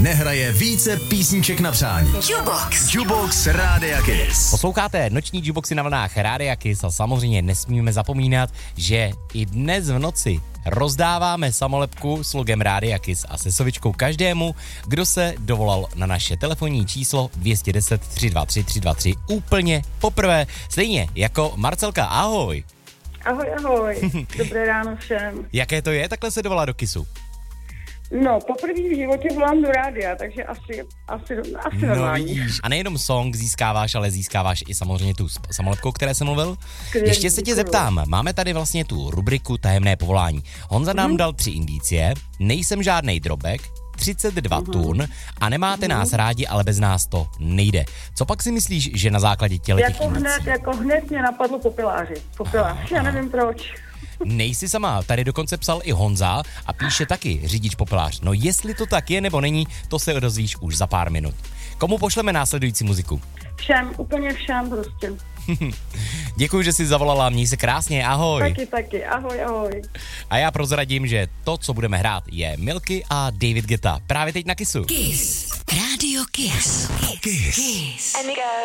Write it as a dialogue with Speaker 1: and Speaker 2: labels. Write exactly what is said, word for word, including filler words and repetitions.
Speaker 1: nehraje více písniček na přání.
Speaker 2: Jukebox.
Speaker 1: Jukebox Rádia Kiss.
Speaker 3: Posloucháte noční Jukeboxy na vlnách Rádia Kiss a samozřejmě nesmíme zapomínat, že i dnes v noci rozdáváme samolepku s logem Rádia Kiss a se sovičkou každému, kdo se dovolal na naše telefonní číslo dvě jedna deset, tři dva tři, tři dva tři úplně poprvé. Stejně jako Marcelka, ahoj.
Speaker 4: Ahoj, ahoj. Dobré ráno všem.
Speaker 3: Jaké to je takhle se dovolat do Kissu?
Speaker 4: No, poprvé v životě volám do rádia, takže asi, asi, asi
Speaker 3: No
Speaker 4: normální.
Speaker 3: vidíš. A nejenom song získáváš, ale získáváš i samozřejmě tu samolepku, o které jsem mluvil.
Speaker 4: Skvělý,
Speaker 3: Ještě se tě
Speaker 4: děkuju.
Speaker 3: zeptám, máme tady vlastně tu rubriku Tajemné povolání. Honza nám
Speaker 4: Mhm.
Speaker 3: dal tři indicie, nejsem žádnej drobek, třicet dva
Speaker 4: Mhm.
Speaker 3: tun a nemáte nás rádi, ale bez nás to nejde. Co pak si myslíš, že na základě těchto těch
Speaker 4: Jako
Speaker 3: indicí?
Speaker 4: hned, jako hned mě napadlo popiláři. Popilář, já nevím proč.
Speaker 3: Nejsi sama, tady dokonce psal i Honza a píše taky řidič popelář. No jestli to tak je nebo není, to se dozvíš už za pár minut. Komu pošleme následující muziku?
Speaker 4: Všem, úplně všem prostě.
Speaker 3: Děkuji, že jsi zavolala, měj se krásně, ahoj.
Speaker 4: Taky, taky, ahoj, ahoj.
Speaker 3: A já prozradím, že to, co budeme hrát, je Milky a David Guetta. Právě teď na Kissu.
Speaker 2: Kiss. Radio Kiss.
Speaker 1: Kiss.
Speaker 2: Kiss.